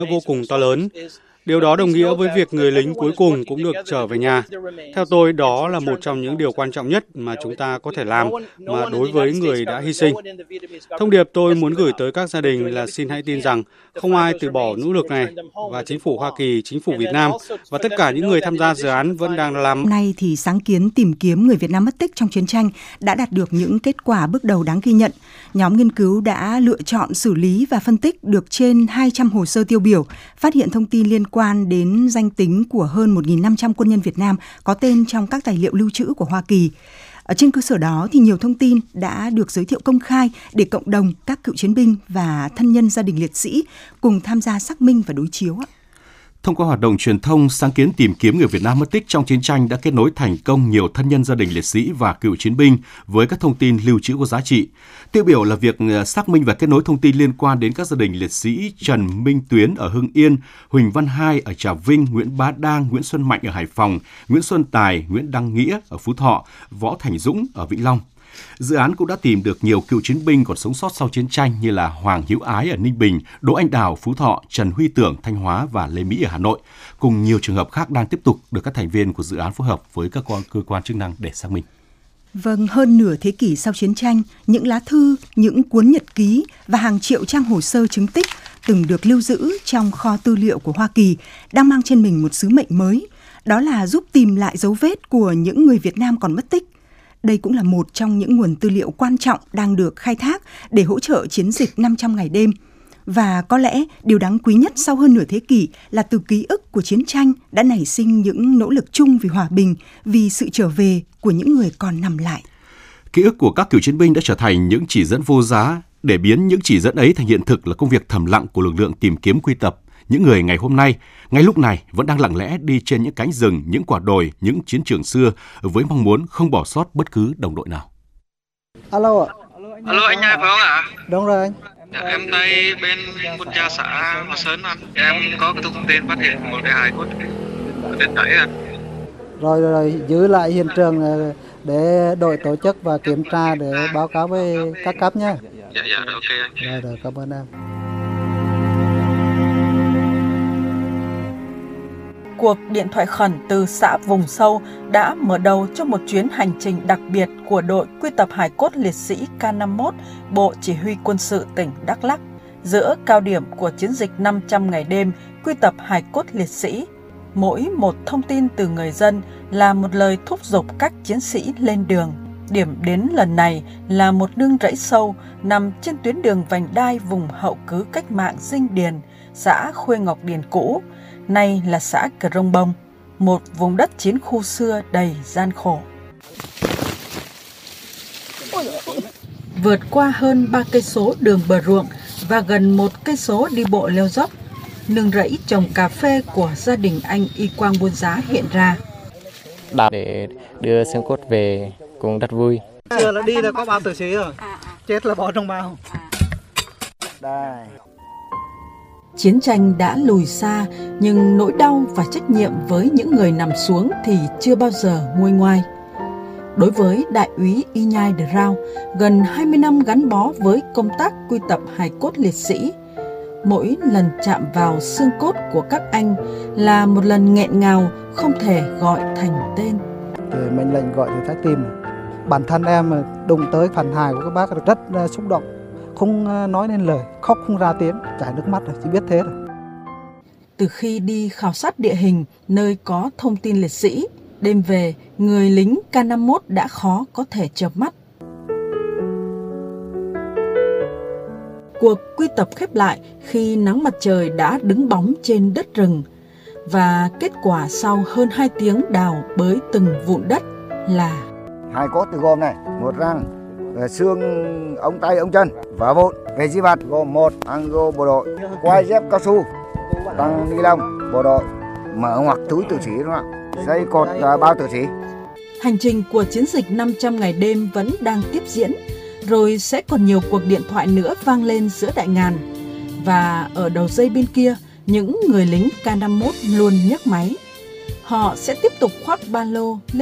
vô cùng to lớn. Điều đó đồng nghĩa với việc người lính cuối cùng cũng được trở về nhà. Theo tôi, đó là một trong những điều quan trọng nhất mà chúng ta có thể làm mà đối với người đã hy sinh. Thông điệp tôi muốn gửi tới các gia đình là xin hãy tin rằng không ai từ bỏ nỗ lực này, và chính phủ Hoa Kỳ, chính phủ Việt Nam và tất cả những người tham gia dự án vẫn đang làm. Nay thì sáng kiến tìm kiếm người Việt Nam mất tích trong chiến tranh đã đạt được những kết quả bước đầu đáng ghi nhận. Nhóm nghiên cứu đã lựa chọn xử lý và phân tích được trên 200 hồ sơ tiêu biểu, phát hiện thông tin liên quan đến danh tính của hơn 1.500 quân nhân Việt Nam có tên trong các tài liệu lưu trữ của Hoa Kỳ. Ở trên cơ sở đó thì nhiều thông tin đã được giới thiệu công khai để cộng đồng, các cựu chiến binh và thân nhân gia đình liệt sĩ cùng tham gia xác minh và đối chiếu. Thông qua hoạt động truyền thông, sáng kiến tìm kiếm người Việt Nam mất tích trong chiến tranh đã kết nối thành công nhiều thân nhân gia đình liệt sĩ và cựu chiến binh với các thông tin lưu trữ có giá trị. Tiêu biểu là việc xác minh và kết nối thông tin liên quan đến các gia đình liệt sĩ Trần Minh Tuyến ở Hưng Yên, Huỳnh Văn Hai ở Trà Vinh, Nguyễn Bá Đang, Nguyễn Xuân Mạnh ở Hải Phòng, Nguyễn Xuân Tài, Nguyễn Đăng Nghĩa ở Phú Thọ, Võ Thành Dũng ở Vĩnh Long. Dự án cũng đã tìm được nhiều cựu chiến binh còn sống sót sau chiến tranh như là Hoàng Hữu Ái ở Ninh Bình, Đỗ Anh Đào, Phú Thọ, Trần Huy Tưởng, Thanh Hóa và Lê Mỹ ở Hà Nội, cùng nhiều trường hợp khác đang tiếp tục được các thành viên của dự án phối hợp với các cơ quan chức năng để xác minh. Vâng, hơn nửa thế kỷ sau chiến tranh, những lá thư, những cuốn nhật ký và hàng triệu trang hồ sơ chứng tích từng được lưu giữ trong kho tư liệu của Hoa Kỳ đang mang trên mình một sứ mệnh mới, đó là giúp tìm lại dấu vết của những người Việt Nam còn mất tích. Đây cũng là một trong những nguồn tư liệu quan trọng đang được khai thác để hỗ trợ chiến dịch 500 ngày đêm. Và có lẽ điều đáng quý nhất sau hơn nửa thế kỷ là từ ký ức của chiến tranh đã nảy sinh những nỗ lực chung vì hòa bình, vì sự trở về của những người còn nằm lại. Ký ức của các cựu chiến binh đã trở thành những chỉ dẫn vô giá. Để biến những chỉ dẫn ấy thành hiện thực là công việc thầm lặng của lực lượng tìm kiếm quy tập. Những người ngày hôm nay, ngay lúc này vẫn đang lặng lẽ đi trên những cánh rừng, những quả đồi, những chiến trường xưa với mong muốn không bỏ sót bất cứ đồng đội nào. Alo ạ. Alo, anh Nhai phải không ạ? Đúng rồi anh. Em đây bên quân cha xã Hòa Sơn anh. Em có cái thông tin phát hiện một cái hài cốt ở trên đấy anh. Rồi giữ lại hiện trường để đội tổ chức và kiểm tra để báo cáo với các cấp nhé. Dạ rồi, ok anh. Rồi, cảm ơn em. Cuộc điện thoại khẩn từ xã vùng sâu đã mở đầu cho một chuyến hành trình đặc biệt của đội quy tập hài cốt liệt sĩ K51, Bộ Chỉ huy Quân sự tỉnh Đắk Lắk. Giữa cao điểm của chiến dịch 500 ngày đêm quy tập hài cốt liệt sĩ, mỗi một thông tin từ người dân là một lời thúc giục các chiến sĩ lên đường. Điểm đến lần này là một nương rẫy sâu nằm trên tuyến đường vành đai vùng hậu cứ cách mạng Dinh Điền, xã Khuê Ngọc Điền cũ, nay là xã Crong Bông, một vùng đất chiến khu xưa đầy gian khổ. Vượt qua hơn 3 cây số đường bờ ruộng và gần 1 cây số đi bộ leo dốc, nương rẫy trồng cà phê của gia đình anh Y Quang Buôn Giá hiện ra. Để đưa xương cốt về cũng rất vui. Giờ là đi là có bao tử sĩ rồi, chết là bỏ trong bao. Đây. Chiến tranh đã lùi xa, nhưng nỗi đau và trách nhiệm với những người nằm xuống thì chưa bao giờ nguôi ngoai. Đối với đại úy Y Nhai Đờ Rao, gần 20 năm gắn bó với công tác quy tập hài cốt liệt sĩ, mỗi lần chạm vào xương cốt của các anh là một lần nghẹn ngào không thể gọi thành tên. Mệnh lệnh gọi từ trái tim. Bản thân em đụng tới phần hài của các bác rất xúc động, không nói nên lời, khóc không ra tiếng, chảy nước mắt rồi, chỉ biết thế rồi. Từ khi đi khảo sát địa hình nơi có thông tin liệt sĩ, đêm về người lính K51 đã khó có thể chợp mắt. Cuộc quy tập khép lại khi nắng mặt trời đã đứng bóng trên đất rừng, và kết quả sau hơn 2 tiếng đào bới từng vụn đất là hài cốt từ gồm này, một răng, xương ống tay ống chân và vụn. Về di vật gồm 1 ango bộ đội, quai dép cao su, băng ni lông bộ đội, mở ngoặc túi tử sĩ, đúng không ạ? Dây cột bao tử sĩ. Hành trình của chiến dịch 500 ngày đêm vẫn đang tiếp diễn, rồi sẽ còn nhiều cuộc điện thoại nữa vang lên giữa đại ngàn. Và ở đầu dây bên kia, những người lính K51 luôn nhấc máy. Họ sẽ tiếp tục khoác ba lô lên